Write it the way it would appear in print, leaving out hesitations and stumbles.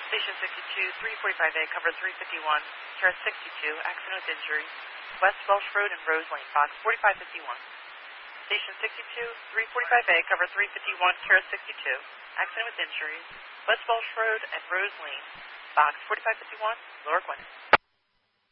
Station 62, 345A, cover 351, Terrace 62, accident with injury, West Welsh Road and Rose Lane, box 4551. Station 62, 345A, cover 351, Terrace 62, accident with injury, West Welsh Road and Rose Lane, box 4551, Lower Gwinnett.